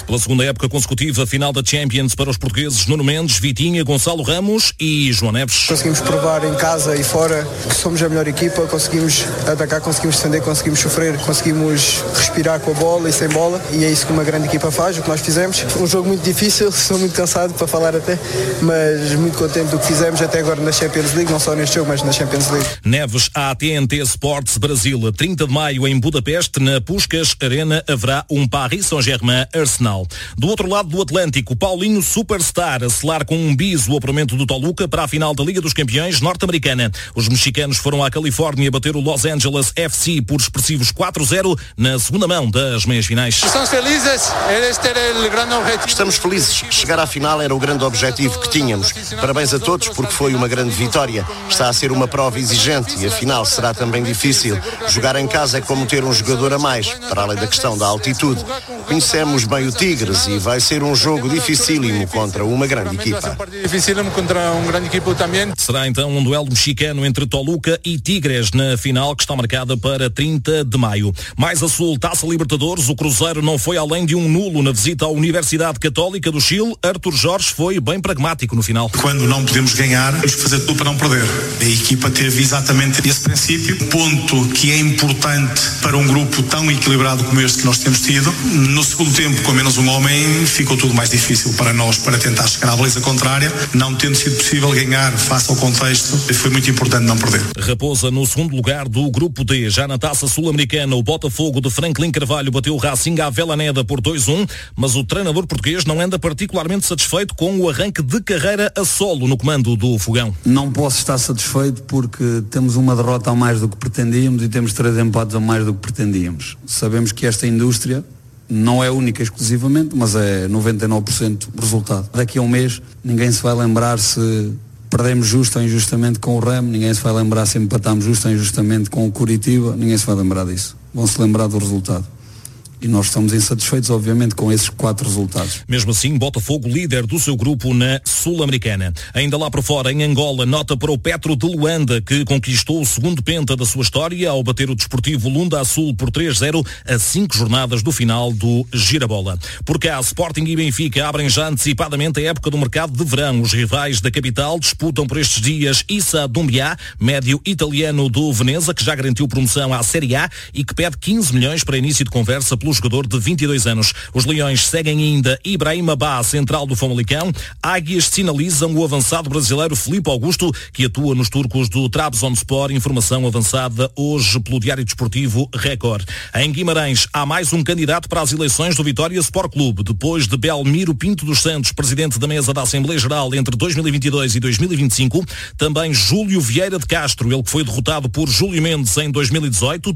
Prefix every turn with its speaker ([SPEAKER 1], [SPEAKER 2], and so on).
[SPEAKER 1] Pela segunda época consecutiva, final da Champions para os portugueses Nuno Mendes, Vitinha, Gonçalo Ramos e João Neves.
[SPEAKER 2] Conseguimos provar em casa e fora que somos a melhor equipa, conseguimos atacar, conseguimos defender, conseguimos sofrer, conseguimos respirar com a bola e sem bola, e é isso que uma grande equipa faz, o que nós fizemos. Um jogo muito difícil, estou muito cansado para falar até, mas muito contente do que fizemos até agora na Champions League, não só neste jogo, mas na Champions League.
[SPEAKER 1] Neves, à TNT Sports Brasil, 30 de maio em Budapeste, na Puskás Arena, haverá um Paris Saint-Germain Arsenal. Do outro lado do Atlântico, Paulinho Superstar a selar com um bis o apuramento do Toluca para a final da Liga dos Campeões norte-americana. Os mexicanos foram à Califórnia bater o Los Angeles FC por expressivos 4-0 na segunda mão das meias-finais.
[SPEAKER 3] Estamos felizes. Chegar à final era o grande objetivo que tínhamos. Parabéns a todos porque foi uma grande vitória. Está a ser uma prova exigente e a final será também difícil. Jogar em casa é como ter um jogador a mais, para além da questão da altitude. Conhecemos bem o Tigres e vai ser um jogo dificílimo contra uma grande equipa.
[SPEAKER 1] Será então um duelo mexicano entre Toluca e Tigres na final, que está marcada para 30 de maio. Mais a sul, Taça Libertadores, o Cruzeiro não foi além de um nulo na visita à Universidade Católica do Chile. Arthur Jorge foi bem pragmático no final.
[SPEAKER 4] Quando não podemos ganhar, temos que fazer tudo para não perder. A equipa teve exatamente esse princípio, ponto que é importante para um grupo tão equilibrado como este que nós temos tido. No segundo tempo, com menos um homem, ficou tudo mais difícil para nós, para tentar chegar à baliza contrária, não tendo sido possível ganhar face ao contexto, foi muito importante não perder.
[SPEAKER 1] Raposa no segundo lugar do Grupo D. Já na Taça Sul-Americana, o Botafogo de Franklin Carvalho bateu o Racing à Avellaneda por 2-1, mas o treinador português não anda particularmente satisfeito com o arranque de carreira a solo no comando do Fogão.
[SPEAKER 5] Não posso estar satisfeito porque temos uma derrota a mais do que pretendíamos e temos 3 empates a mais do que pretendíamos. Sabemos que esta indústria não é única exclusivamente, mas é 99% resultado. Daqui a um mês ninguém se vai lembrar se perdemos justo ou injustamente com o Remo, ninguém se vai lembrar se empatámos justo ou injustamente com o Curitiba, ninguém se vai lembrar disso. Vão se lembrar do resultado. E nós estamos insatisfeitos, obviamente, com esses 4 resultados.
[SPEAKER 1] Mesmo assim, Botafogo líder do seu grupo na Sul-Americana. Ainda lá por fora, em Angola, nota para o Petro de Luanda, que conquistou o segundo penta da sua história ao bater o Desportivo Lunda Sul por 3-0 a 5 jornadas do final do Girabola. Por cá, Sporting e Benfica abrem já antecipadamente a época do mercado de verão. Os rivais da capital disputam por estes dias Issa Doumbia, médio italiano do Veneza, que já garantiu promoção à Série A e que pede 15 milhões para início de conversa pelo jogador de 22 anos. Os Leões seguem ainda Ibrahim Abá, central do Famalicão. Águias sinalizam o avançado brasileiro Filipe Augusto, que atua nos turcos do Trabzonspor. Informação avançada hoje pelo Diário Desportivo Record. Em Guimarães, há mais um candidato para as eleições do Vitória Sport Clube. Depois de Belmiro Pinto dos Santos, presidente da mesa da Assembleia Geral entre 2022 e 2025, também Júlio Vieira de Castro, ele que foi derrotado por Júlio Mendes em 2018,